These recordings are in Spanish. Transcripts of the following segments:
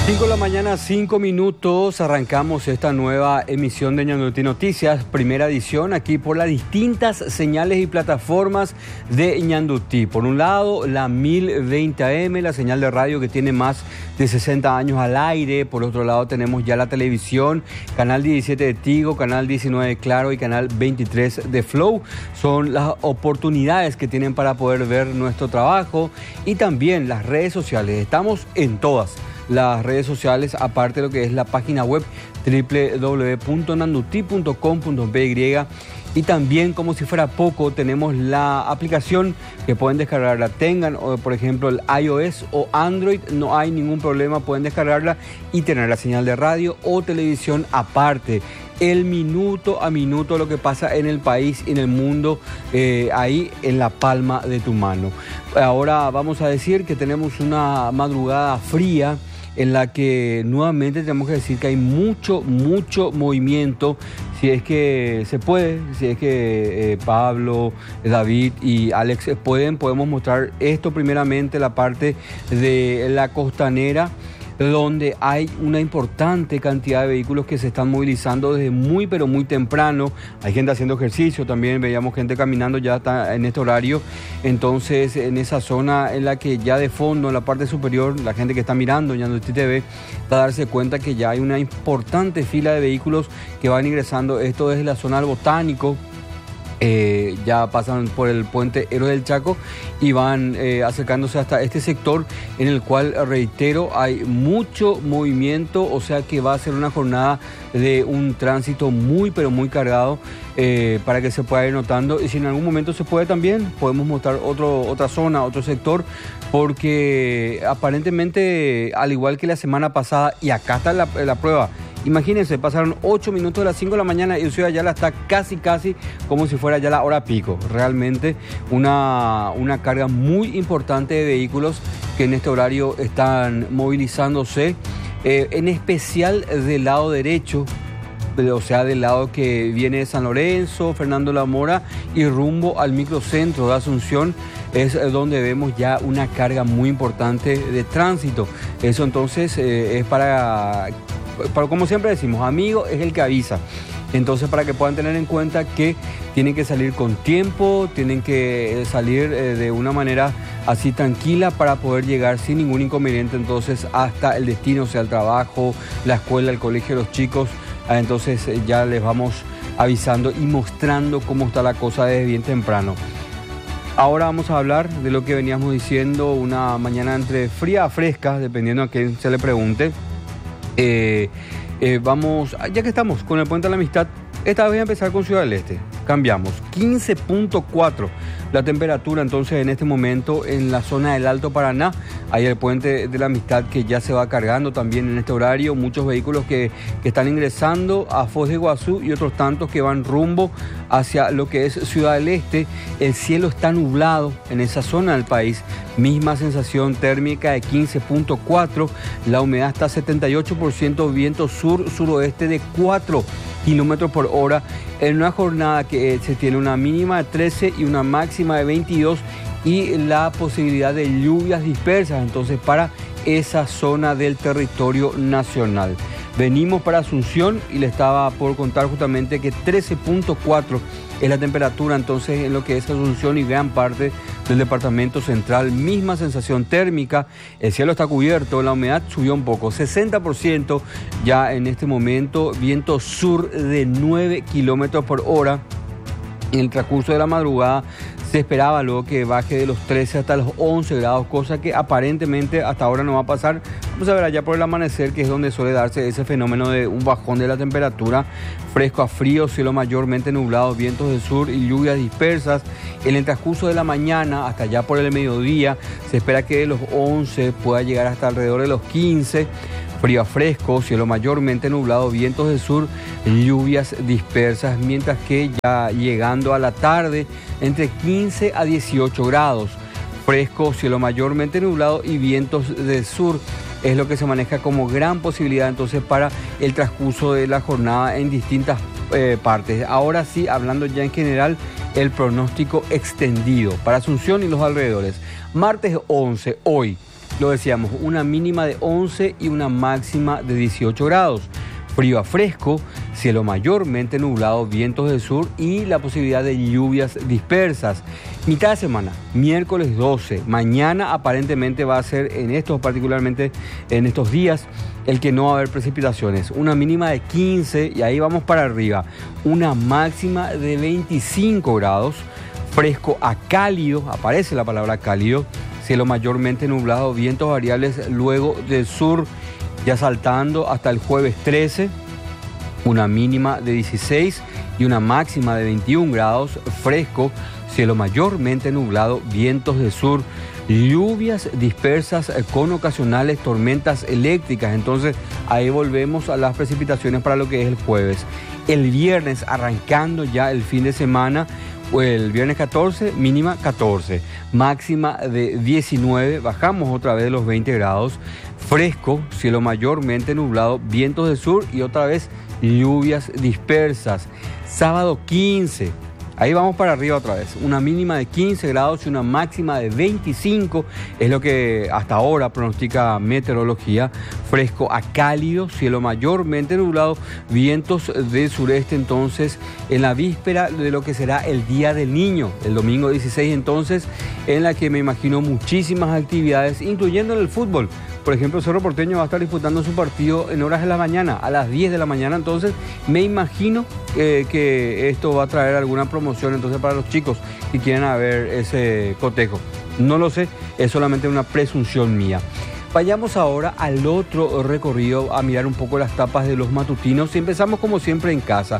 5 de la mañana, 5 minutos, arrancamos esta nueva emisión de Ñandutí Noticias, primera edición aquí por las distintas señales y plataformas de Ñandutí. Por un lado, la 1020 AM, la señal de radio que tiene más de 60 años al aire. Por otro lado, tenemos ya la televisión, canal 17 de Tigo, canal 19 de Claro y canal 23 de Flow. Son las oportunidades que tienen para poder ver nuestro trabajo y también las redes sociales. Estamos en todas las redes sociales, aparte de lo que es la página web www.nanduti.com.py, y también, como si fuera poco, tenemos la aplicación que pueden descargarla, tengan por ejemplo el iOS o Android, no hay ningún problema, pueden descargarla y tener la señal de radio o televisión aparte. El minuto a minuto lo que pasa en el país y en el mundo, ahí en la palma de tu mano. Ahora vamos a decir que tenemos una madrugada fría en la que nuevamente tenemos que decir que hay mucho movimiento, si es que se puede, si es que Pablo, David y Alex podemos mostrar esto primeramente, la parte de la costanera, donde hay una importante cantidad de vehículos que se están movilizando desde muy pero muy temprano. Hay gente haciendo ejercicio, también veíamos gente caminando ya está en este horario. Entonces, en esa zona en la que ya de fondo, en la parte superior, la gente que está mirando Ñandutí TV va a darse cuenta que ya hay una importante fila de vehículos que van ingresando. Esto desde la zona del Botánico. Ya pasan por el puente Héroe del Chaco y van acercándose hasta este sector en el cual, reitero, hay mucho movimiento, o sea que va a ser una jornada de un tránsito muy pero muy cargado, para que se pueda ir notando, y si en algún momento se puede también podemos mostrar otra zona, otro sector, porque aparentemente, al igual que la semana pasada, y acá está la prueba. Imagínense, pasaron 8 minutos de las 5 de la mañana y el Ciudad Ayala está casi como si fuera ya la hora pico. Realmente una carga muy importante de vehículos que en este horario están movilizándose, en especial del lado derecho, o sea, del lado que viene de San Lorenzo, Fernando La Mora y rumbo al microcentro de Asunción, es donde vemos ya una carga muy importante de tránsito. Eso entonces es para, como siempre decimos, amigo es el que avisa. Entonces, para que puedan tener en cuenta que tienen que salir con tiempo, tienen que salir de una manera así tranquila para poder llegar sin ningún inconveniente entonces hasta el destino, o sea, el trabajo, la escuela, el colegio de los chicos. Entonces ya les vamos avisando y mostrando cómo está la cosa desde bien temprano. Ahora vamos a hablar de lo que veníamos diciendo, una mañana entre fría a fresca, dependiendo a quién se le pregunte. Vamos, ya que estamos con el Puente de la Amistad, esta vez voy a empezar con Ciudad del Este. Cambiamos, 15.4 la temperatura entonces en este momento en la zona del Alto Paraná. Hay el Puente de la Amistad que ya se va cargando también en este horario. Muchos vehículos que están ingresando a Foz de Iguazú y otros tantos que van rumbo hacia lo que es Ciudad del Este. El cielo está nublado en esa zona del país. Misma sensación térmica de 15.4. La humedad está a 78%, viento sur-suroeste de 4 kilómetros por hora, en una jornada que se tiene una mínima de 13 y una máxima de 22 y la posibilidad de lluvias dispersas entonces para esa zona del territorio nacional. Venimos para Asunción y le estaba por contar justamente que 13.4 es la temperatura entonces en lo que es Asunción y gran parte del departamento central. Misma sensación térmica, el cielo está cubierto, la humedad subió un poco, 60% ya en este momento, viento sur de 9 kilómetros por hora. En el transcurso de la madrugada se esperaba luego que baje de los 13 hasta los 11 grados, cosa que aparentemente hasta ahora no va a pasar. Vamos a ver allá por el amanecer, que es donde suele darse ese fenómeno de un bajón de la temperatura, fresco a frío, cielo mayormente nublado, vientos del sur y lluvias dispersas. En el transcurso de la mañana hasta allá por el mediodía se espera que de los 11 pueda llegar hasta alrededor de los 15. Frío a fresco, cielo mayormente nublado, vientos del sur, lluvias dispersas, mientras que ya llegando a la tarde entre 15 a 18 grados. Fresco, cielo mayormente nublado y vientos del sur es lo que se maneja como gran posibilidad entonces para el transcurso de la jornada en distintas partes. Ahora sí, hablando ya en general, el pronóstico extendido para Asunción y los alrededores. Martes 11, hoy, lo decíamos, una mínima de 11 y una máxima de 18 grados. Frío a fresco, cielo mayormente nublado, vientos del sur y la posibilidad de lluvias dispersas. Mitad de semana, miércoles 12. Mañana aparentemente va a ser particularmente en estos días, el que no va a haber precipitaciones. Una mínima de 15 y ahí vamos para arriba. Una máxima de 25 grados. Fresco a cálido, aparece la palabra cálido. Cielo mayormente nublado, vientos variables luego del sur, ya saltando hasta el jueves 13, una mínima de 16 y una máxima de 21 grados, fresco, cielo mayormente nublado, vientos del sur, lluvias dispersas con ocasionales tormentas eléctricas. Entonces ahí volvemos a las precipitaciones para lo que es el jueves. El viernes, arrancando ya el fin de semana, el viernes 14, mínima 14, máxima de 19, bajamos otra vez de los 20 grados, fresco, cielo mayormente nublado, vientos del sur y otra vez lluvias dispersas. Sábado 15, ahí vamos para arriba otra vez, una mínima de 15 grados y una máxima de 25, es lo que hasta ahora pronostica meteorología. Fresco a cálido, cielo mayormente nublado, vientos del sureste. Entonces en la víspera de lo que será el Día del Niño, el domingo 16, entonces en la que me imagino muchísimas actividades, incluyendo el fútbol. Por ejemplo, Cerro Porteño va a estar disputando su partido en horas de la mañana, a las 10 de la mañana. Entonces, me imagino que esto va a traer alguna promoción entonces para los chicos que quieran ver ese cotejo. No lo sé, es solamente una presunción mía. Vayamos ahora al otro recorrido a mirar un poco las tapas de los matutinos y empezamos como siempre en casa.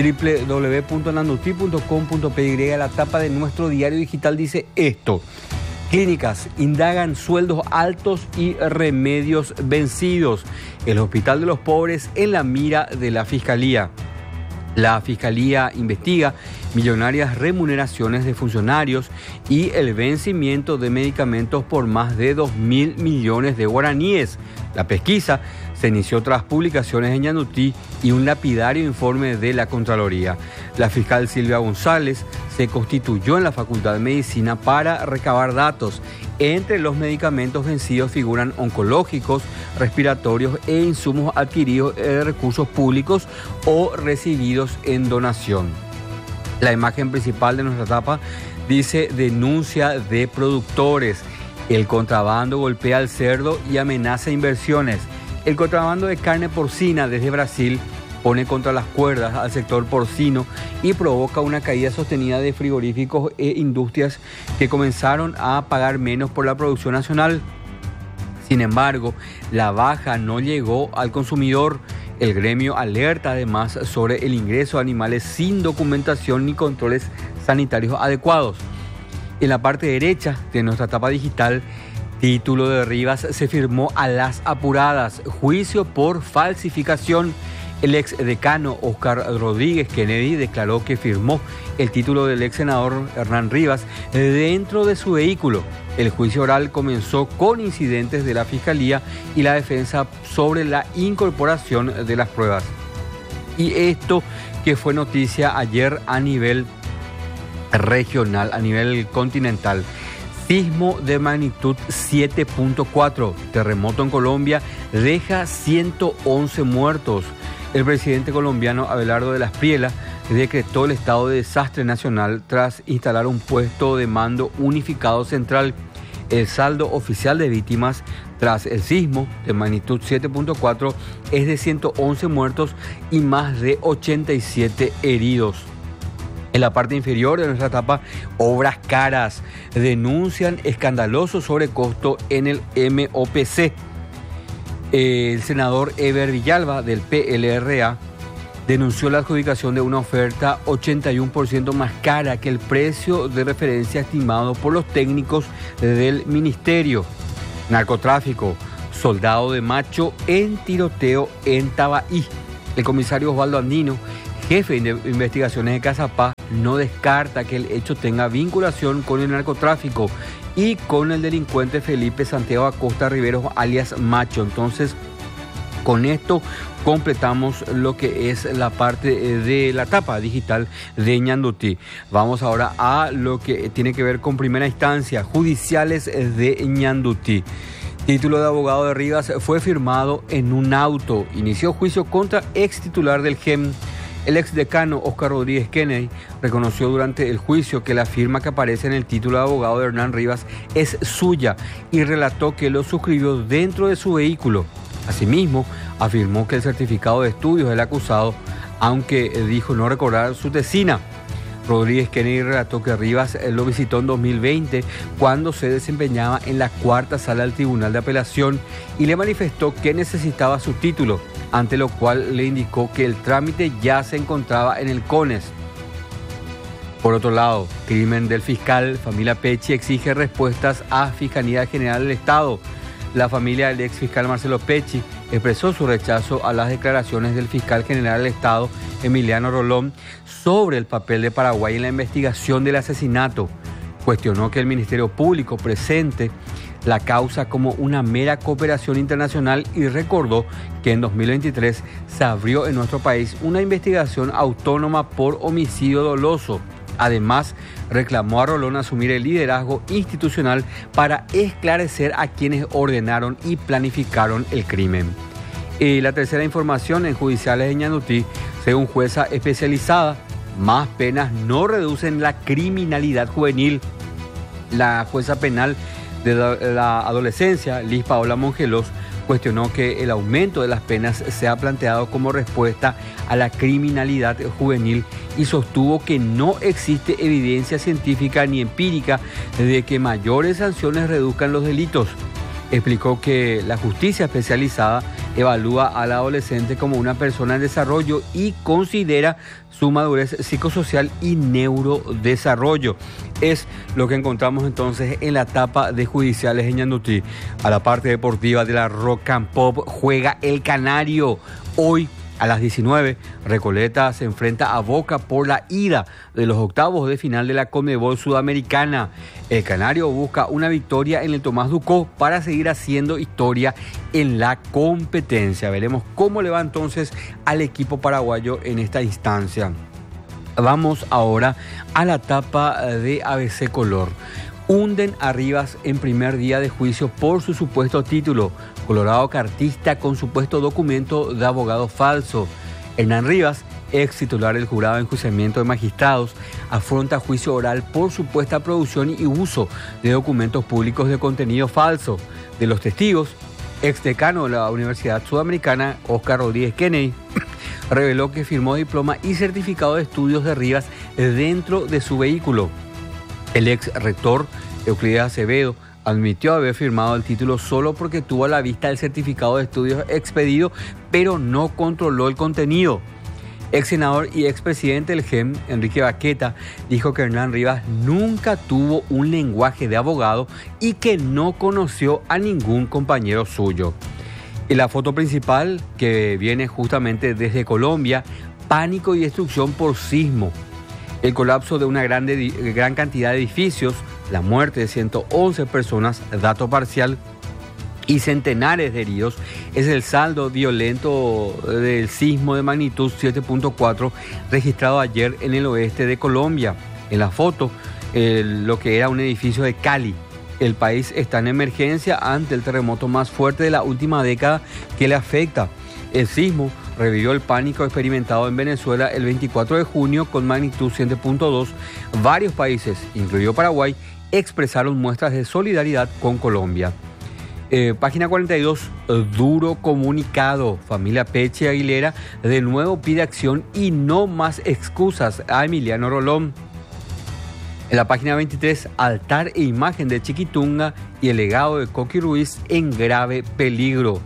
www.nanduti.com.py. La tapa de nuestro diario digital dice esto: clínicas indagan sueldos altos y remedios vencidos. El Hospital de los Pobres en la mira de la Fiscalía. La Fiscalía investiga millonarias remuneraciones de funcionarios y el vencimiento de medicamentos por más de 2.000 millones de guaraníes. La pesquisa se inició tras publicaciones en Ñandutí y un lapidario informe de la Contraloría. La fiscal Silvia González se constituyó en la Facultad de Medicina para recabar datos. Entre los medicamentos vencidos figuran oncológicos, respiratorios e insumos adquiridos de recursos públicos o recibidos en donación. La imagen principal de nuestra tapa dice: denuncia de productores. El contrabando golpea al cerdo y amenaza inversiones. El contrabando de carne porcina desde Brasil pone contra las cuerdas al sector porcino y provoca una caída sostenida de frigoríficos e industrias que comenzaron a pagar menos por la producción nacional. Sin embargo, la baja no llegó al consumidor. El gremio alerta además sobre el ingreso de animales sin documentación ni controles sanitarios adecuados. En la parte derecha de nuestra tapa digital, título de Rivas se firmó a las apuradas, juicio por falsificación. El ex decano Oscar Rodríguez Kennedy declaró que firmó el título del ex senador Hernán Rivas dentro de su vehículo. El juicio oral comenzó con incidentes de la Fiscalía y la defensa sobre la incorporación de las pruebas. Y esto que fue noticia ayer a nivel regional, a nivel continental. Sismo de magnitud 7.4, terremoto en Colombia, deja 111 muertos. El presidente colombiano Abelardo de la Espriella decretó el estado de desastre nacional tras instalar un puesto de mando unificado central. El saldo oficial de víctimas tras el sismo de magnitud 7.4 es de 111 muertos y más de 87 heridos. En la parte inferior de nuestra tapa, obras caras denuncian escandaloso sobrecosto en el MOPC. El senador Eber Villalba del PLRA denunció la adjudicación de una oferta 81% más cara que el precio de referencia estimado por los técnicos del ministerio. Narcotráfico, soldado de macho en tiroteo en Tabaí. El comisario Osvaldo Andino, jefe de investigaciones de Cazapá, no descarta que el hecho tenga vinculación con el narcotráfico y con el delincuente Felipe Santiago Acosta Riveros, alias Macho. Entonces, con esto completamos lo que es la parte de la tapa digital de Ñandutí. Vamos ahora a lo que tiene que ver con primera instancia, judiciales de Ñandutí. Título de abogado de Rivas fue firmado en un auto. Inició juicio contra ex titular del GEM. El ex decano Oscar Rodríguez Kennedy reconoció durante el juicio que la firma que aparece en el título de abogado de Hernán Rivas es suya y relató que lo suscribió dentro de su vehículo. Asimismo, afirmó que el certificado de estudios del acusado, aunque dijo no recordar su tesina. Rodríguez Kennedy relató que Rivas lo visitó en 2020 cuando se desempeñaba en la cuarta sala del Tribunal de Apelación y le manifestó que necesitaba su título, ante lo cual le indicó que el trámite ya se encontraba en el CONES. Por otro lado, crimen del fiscal, familia Pecci exige respuestas a Fiscalía General del Estado. La familia del ex fiscal Marcelo Pecci expresó su rechazo a las declaraciones del fiscal general del Estado, Emiliano Rolón, sobre el papel de Paraguay en la investigación del asesinato. Cuestionó que el Ministerio Público presente la causa como una mera cooperación internacional y recordó que en 2023 se abrió en nuestro país una investigación autónoma por homicidio doloso. Además, reclamó a Rolón asumir el liderazgo institucional para esclarecer a quienes ordenaron y planificaron el crimen. Y la tercera información en judiciales de Ñandutí, según jueza especializada, más penas no reducen la criminalidad juvenil. La jueza penal de la adolescencia, Liz Paola Mongelos, cuestionó que el aumento de las penas se ha planteado como respuesta a la criminalidad juvenil y sostuvo que no existe evidencia científica ni empírica de que mayores sanciones reduzcan los delitos. Explicó que la justicia especializada evalúa al adolescente como una persona en desarrollo y considera su madurez psicosocial y neurodesarrollo. Es lo que encontramos entonces en la etapa de judiciales en Ñandutí. A la parte deportiva de la Rock and Pop juega el Canario. Hoy a las 19, Recoleta se enfrenta a Boca por la ida de los octavos de final de la Conmebol Sudamericana. El Canario busca una victoria en el Tomás Ducó para seguir haciendo historia en la competencia. Veremos cómo le va entonces al equipo paraguayo en esta instancia. Vamos ahora a la etapa de ABC Color. Hunden a Rivas en primer día de juicio por su supuesto título. Colorado cartista con supuesto documento de abogado falso. Hernán Rivas, ex titular del jurado de enjuiciamiento de magistrados, afronta juicio oral por supuesta producción y uso de documentos públicos de contenido falso. De los testigos, ex decano de la Universidad Sudamericana, Oscar Rodríguez Kennedy, reveló que firmó diploma y certificado de estudios de Rivas dentro de su vehículo. El ex rector Euclides Acevedo admitió haber firmado el título solo porque tuvo a la vista el certificado de estudios expedido, pero no controló el contenido. Ex senador y expresidente del GEM, Enrique Baqueta, dijo que Hernán Rivas nunca tuvo un lenguaje de abogado y que no conoció a ningún compañero suyo. En la foto principal, que viene justamente desde Colombia, pánico y destrucción por sismo. El colapso de una gran cantidad de edificios, la muerte de 111 personas, dato parcial, y centenares de heridos, es el saldo violento del sismo de magnitud 7.4 registrado ayer en el oeste de Colombia. En la foto, lo que era un edificio de Cali. El país está en emergencia ante el terremoto más fuerte de la última década que le afecta. El sismo revivió el pánico experimentado en Venezuela el 24 de junio con magnitud 7.2. Varios países, incluido Paraguay, expresaron muestras de solidaridad con Colombia. Página 42, duro comunicado. Familia Pecci Aguilera de nuevo pide acción y no más excusas a Emiliano Rolón. En la página 23, altar e imagen de Chiquitunga y el legado de Coqui Ruiz en grave peligro.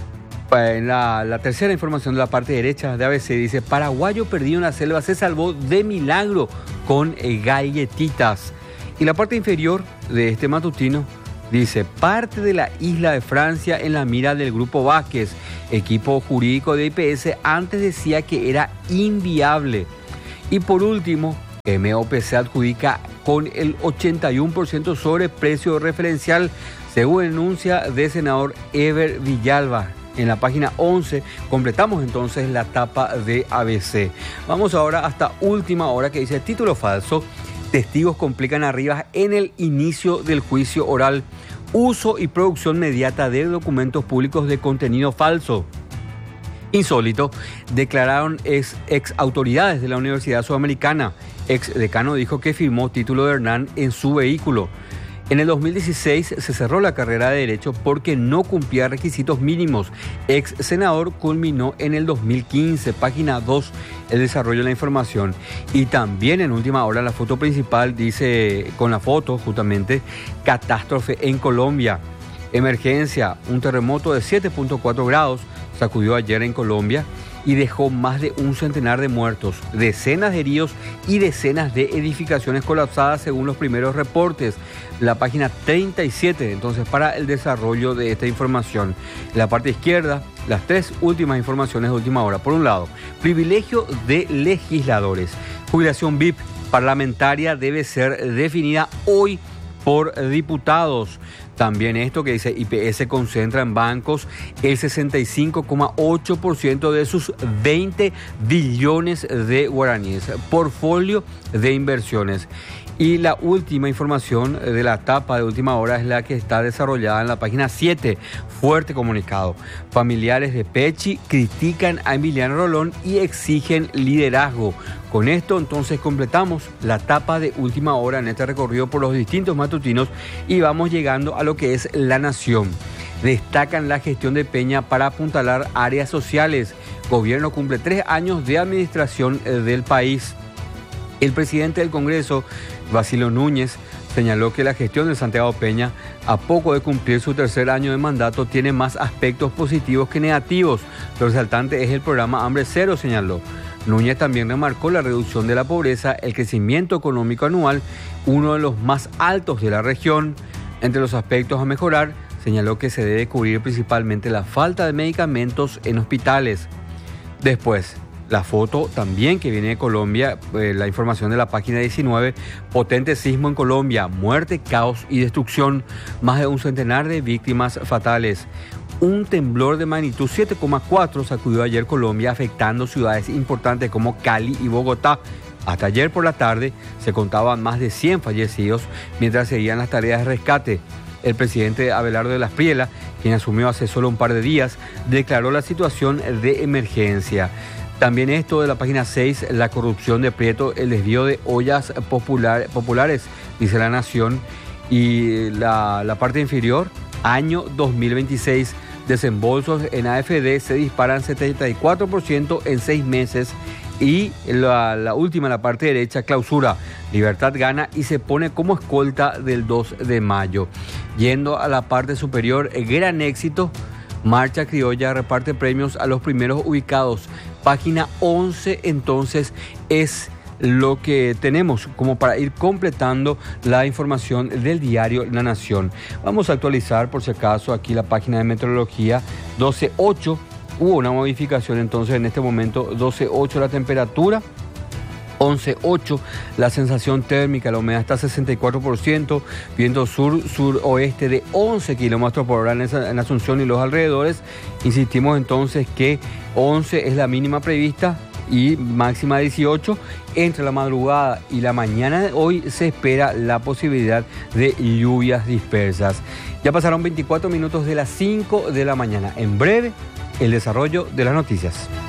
En la tercera información de la parte derecha de ABC dice: paraguayo perdido en la selva se salvó de milagro con galletitas. Y la parte inferior de este matutino dice: parte de la isla de Francia en la mira del Grupo Vázquez. Equipo jurídico de IPS antes decía que era inviable. Y por último, MOP se adjudica con el 81% sobre precio referencial, según denuncia del senador Ever Villalba. En la página 11 completamos entonces la etapa de ABC. Vamos ahora hasta última hora, que dice: título falso, testigos complican a Rivas en el inicio del juicio oral. uso y producción mediata de documentos públicos de contenido falso. Insólito, declararon ex autoridades de la Universidad Sudamericana. Ex decano dijo que firmó título de Hernán en su vehículo. En el 2016 se cerró la carrera de Derecho porque no cumplía requisitos mínimos. Ex senador culminó en el 2015, página 2, el desarrollo de la información. Y también en última hora la foto principal dice, con la foto justamente, catástrofe en Colombia. Emergencia, un terremoto de 7.4 grados sacudió ayer en Colombia y dejó más de un centenar de muertos, decenas de heridos y decenas de edificaciones colapsadas según los primeros reportes. La página 37, entonces, para el desarrollo de esta información. En la parte izquierda, las tres últimas informaciones de última hora. Por un lado, privilegio de legisladores. Jubilación VIP parlamentaria debe ser definida hoy por diputados. También esto que dice IPS concentra en bancos el 65,8% de sus 20 billones de guaraníes. Portfolio de inversiones. Y la última información de la etapa de última hora es la que está desarrollada en la página 7. Fuerte comunicado. Familiares de Pechi critican a Emiliano Rolón y exigen liderazgo. Con esto entonces completamos la etapa de última hora en este recorrido por los distintos matutinos y vamos llegando a lo que es La Nación. Destacan la gestión de Peña para apuntalar áreas sociales. Gobierno cumple 3 años de administración del país. El presidente del Congreso, Basilio Núñez, señaló que la gestión de Santiago Peña, a poco de cumplir su 3er año de mandato, tiene más aspectos positivos que negativos. Lo resaltante es el programa Hambre Cero, señaló. Núñez también remarcó la reducción de la pobreza, el crecimiento económico anual, uno de los más altos de la región. Entre los aspectos a mejorar, señaló que se debe cubrir principalmente la falta de medicamentos en hospitales. Después, la foto también que viene de Colombia, la información de la página 19, potente sismo en Colombia, muerte, caos y destrucción, más de un centenar de víctimas fatales. Un temblor de magnitud 7,4 sacudió ayer Colombia, afectando ciudades importantes como Cali y Bogotá. Hasta ayer por la tarde se contaban más de 100 fallecidos mientras seguían las tareas de rescate. El presidente Abelardo de las Priela, quien asumió hace solo un par de días, declaró la situación de emergencia. También esto de la página 6, la corrupción de Prieto, el desvío de ollas populares, dice La Nación. Y la parte inferior, año 2026, desembolsos en AFD se disparan 74% en 6 meses. Y la última, la parte derecha, clausura, Libertad gana y se pone como escolta del 2 de mayo. Yendo a la parte superior, gran éxito. Marcha Criolla reparte premios a los primeros ubicados. Página 11 entonces es lo que tenemos como para ir completando la información del diario La Nación. Vamos a actualizar por si acaso aquí la página de meteorología 12.8. Hubo una modificación entonces en este momento, 12.8 la temperatura. 11.8 la sensación térmica, la humedad está a 64%, viento sur-suroeste de 11 kilómetros por hora en Asunción y los alrededores. Insistimos entonces que 11 es la mínima prevista y máxima 18. Entre la madrugada y la mañana de hoy se espera la posibilidad de lluvias dispersas. Ya pasaron 24 minutos de las 5 de la mañana. En breve, el desarrollo de las noticias.